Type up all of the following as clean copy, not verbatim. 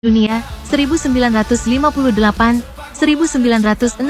Dunia 1958, 1962,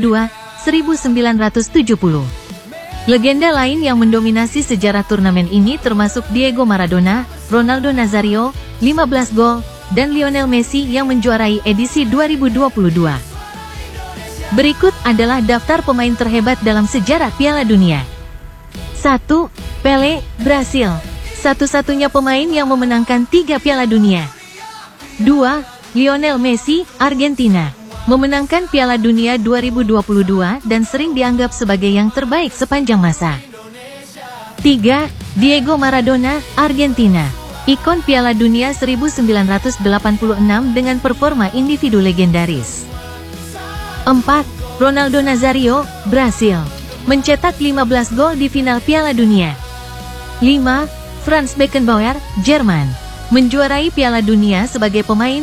1970. Legenda lain yang mendominasi sejarah turnamen ini termasuk Diego Maradona, Ronaldo Nazario, 15 gol, dan Lionel Messi yang menjuarai edisi 2022. Berikut adalah daftar pemain terhebat dalam sejarah Piala Dunia. 1. Pelé, Brasil. Satu-satunya pemain yang memenangkan 3 Piala Dunia. 2. Lionel Messi, Argentina. Memenangkan Piala Dunia 2022 dan sering dianggap sebagai yang terbaik sepanjang masa. 3. Diego Maradona, Argentina. Ikon Piala Dunia 1986 dengan performa individu legendaris. 4. Ronaldo Nazario, Brasil. Mencetak 15 gol di final Piala Dunia. 5. Franz Beckenbauer, Jerman. Menjuarai Piala Dunia sebagai pemain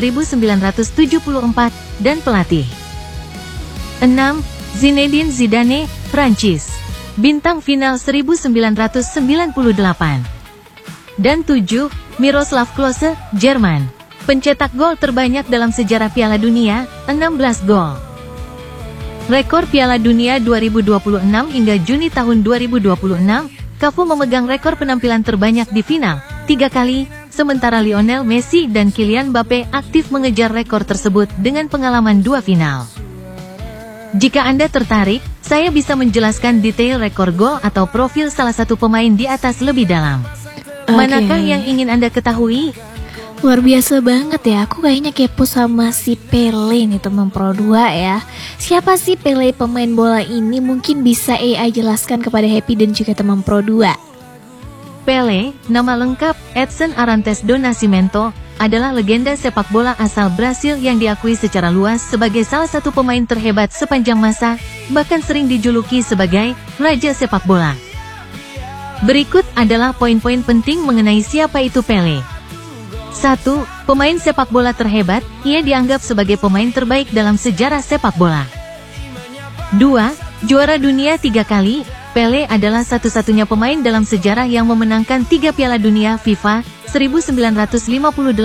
1974 dan pelatih. 6. Zinedine Zidane, Prancis. Bintang final 1998. Dan 7. Miroslav Klose, Jerman. Pencetak gol terbanyak dalam sejarah Piala Dunia, 16 gol. Rekor Piala Dunia 2026 hingga Juni tahun 2026, Cafu memegang rekor penampilan terbanyak di final, 3 kali, sementara Lionel Messi dan Kylian Mbappe aktif mengejar rekor tersebut dengan pengalaman 2 final. Jika Anda tertarik, saya bisa menjelaskan detail rekor gol atau profil salah satu pemain di atas lebih dalam. Manakah yang ingin Anda ketahui? Luar biasa banget ya, aku kayaknya kepo sama si Pelé nih teman Pro 2 ya. Siapa sih Pelé pemain bola ini? Mungkin bisa AI jelaskan kepada Happy dan juga teman Pro 2. Pelé, nama lengkap Edson Arantes do Nascimento, adalah legenda sepak bola asal Brasil yang diakui secara luas sebagai salah satu pemain terhebat sepanjang masa, bahkan sering dijuluki sebagai Raja Sepak Bola. Berikut adalah poin-poin penting mengenai siapa itu Pelé. 1. Pemain sepak bola terhebat, ia dianggap sebagai pemain terbaik dalam sejarah sepak bola. 2. Juara dunia 3 kali, Pelé adalah satu-satunya pemain dalam sejarah yang memenangkan 3 Piala Dunia FIFA, 1958,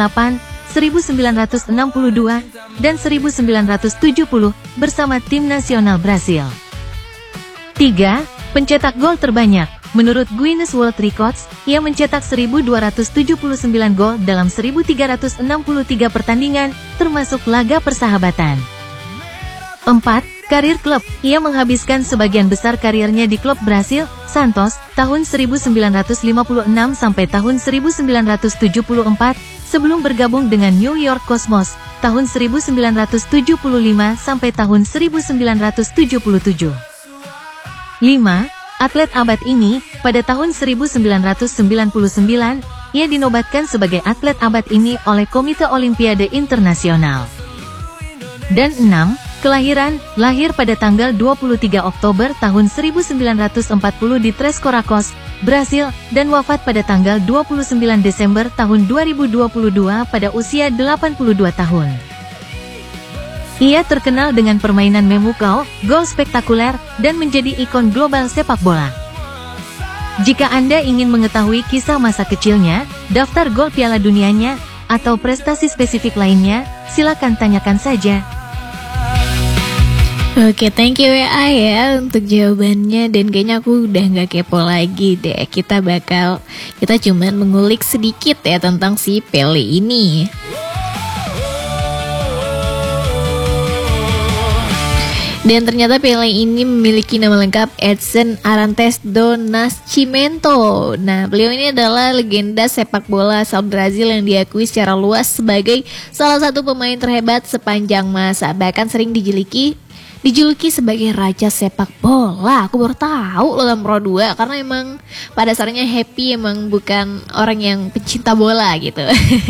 1962, dan 1970, bersama tim nasional Brasil. 3. Pencetak gol terbanyak. Menurut Guinness World Records, ia mencetak 1.279 gol dalam 1.363 pertandingan, termasuk laga persahabatan. 4. Karir klub, ia menghabiskan sebagian besar karirnya di klub Brasil, Santos, tahun 1956 sampai tahun 1974, sebelum bergabung dengan New York Cosmos, tahun 1975 sampai tahun 1977. 5. Atlet abad ini, pada tahun 1999, ia dinobatkan sebagai atlet abad ini oleh Komite Olimpiade Internasional. Dan 6. Kelahiran, lahir pada tanggal 23 Oktober tahun 1940 di Três Corações, Brasil, dan wafat pada tanggal 29 Desember tahun 2022 pada usia 82 tahun. Ia terkenal dengan permainan memukau, gol spektakuler, dan menjadi ikon global sepak bola. Jika Anda ingin mengetahui kisah masa kecilnya, daftar gol Piala Dunianya, atau prestasi spesifik lainnya, silakan tanyakan saja. Oke, thank you WA ya untuk jawabannya, dan kayaknya aku udah gak kepo lagi deh. Kita cuman mengulik sedikit ya tentang si Pelé ini. Dan ternyata Pelé ini memiliki nama lengkap Edson Arantes do Nascimento. Nah, beliau ini adalah legenda sepak bola asal Brazil yang diakui secara luas sebagai salah satu pemain terhebat sepanjang masa. Bahkan sering dijuluki sebagai Raja Sepak Bola. Aku baru tahu loh dalam Pro 2, karena emang pada dasarnya Happy emang bukan orang yang pecinta bola gitu.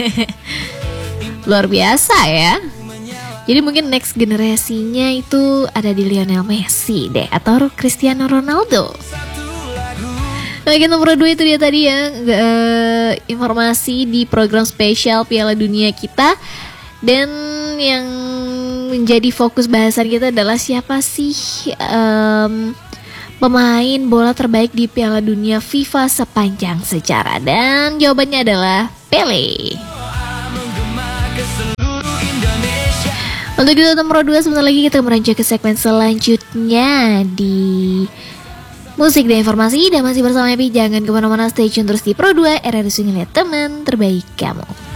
Luar biasa ya. Jadi mungkin next generasinya itu ada di Lionel Messi deh, atau Cristiano Ronaldo. Oke, nomor 2 itu dia tadi ya, informasi di program spesial Piala Dunia kita. Dan yang menjadi fokus bahasan kita adalah siapa sih pemain bola terbaik di Piala Dunia FIFA sepanjang sejarah. Dan jawabannya adalah Pelé. Untuk itu nomor 2, sebentar lagi kita meranjak ke segmen selanjutnya di musik dan informasi. Dan masih bersama Epi, jangan kemana-mana, stay tune terus di Pro 2 RRI Sungai, teman terbaik kamu.